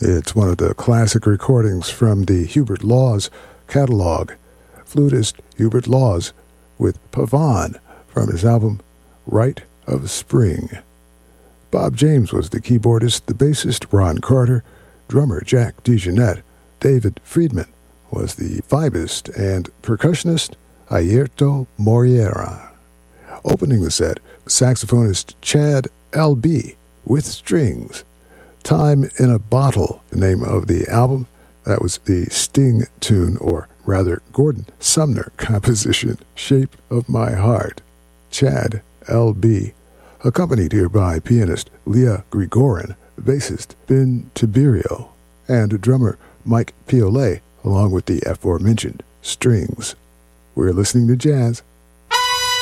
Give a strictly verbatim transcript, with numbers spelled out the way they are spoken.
It's one of the classic recordings from the Hubert Laws catalog. Flutist Hubert Laws with Pavane from his album Rite of Spring. Bob James was the keyboardist, the bassist Ron Carter, drummer Jack DeJohnette. David Friedman was the vibist, and percussionist Airto Moreira. Opening the set, saxophonist Chad L B with strings. Time in a Bottle, the name of the album. That was the Sting tune, or rather Gordon Sumner composition, Shape of My Heart. Chad L B, accompanied here by pianist Leah Grigorin, bassist Ben Tiberio, and drummer Mike Piolet, along with the aforementioned strings. We're listening to jazz